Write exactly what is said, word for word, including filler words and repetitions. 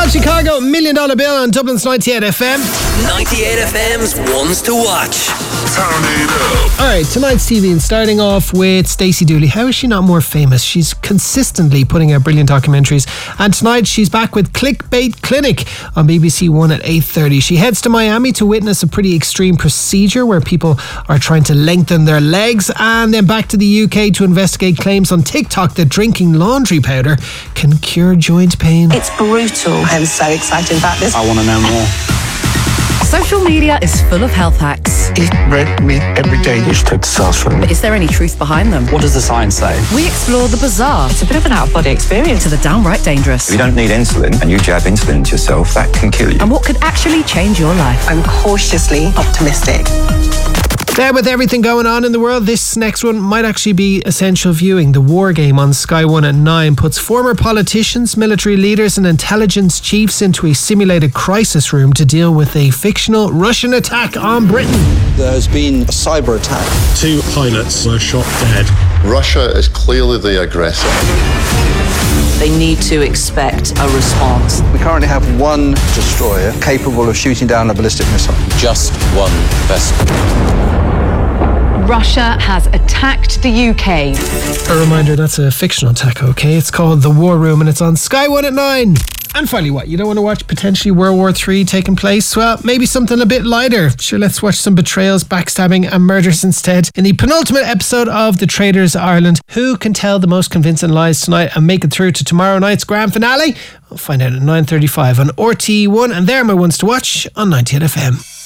South Chicago, Million Dollar Bill on Dublin's ninety-eight F M. ninety-eight F M's Ones to Watch. Turn it up. Alright, tonight's T V, and starting off with Stacey Dooley. How is she not more famous? She's consistently putting out brilliant documentaries, and tonight she's back with Clickbait Clinic on B B C One at eight thirty. She heads to Miami to witness a pretty extreme procedure where people are trying to lengthen their legs, and then back to the U K to investigate claims on TikTok that drinking laundry powder can cure joint pain. It's brutal. I'm so excited about this. I want to know more. Social media is full of health hacks. Eat red meat every day. You should take testosterone. But is there any truth behind them? What does the science say? We explore the bizarre It's a bit of an out-of-body experience. to the downright dangerous. If you don't need insulin and you jab insulin into yourself, that can kill you. And what could actually change your life. I'm cautiously optimistic. There, with everything going on in the world, this next one might actually be essential viewing. The War Game on Sky One at nine puts former politicians, military leaders and intelligence chiefs into a simulated crisis room to deal with a fictional Russian attack on Britain. There has been a cyber attack. Two pilots were shot dead. Russia is clearly the aggressor. They need to expect a response. We currently have one destroyer capable of shooting down a ballistic missile. Just one vessel. Russia has attacked the U K. A reminder, that's a fictional attack, okay? It's called The War Room and it's on Sky One at nine. And finally, what? You don't want to watch potentially World War Three taking place? Well, maybe something a bit lighter. Sure, let's watch some betrayals, backstabbing and murders instead. In the penultimate episode of The Traitors Ireland, who can tell the most convincing lies tonight and make it through to tomorrow night's grand finale? We'll find out at nine thirty-five on R T E one, and they're my ones to watch on ninety-eight F M.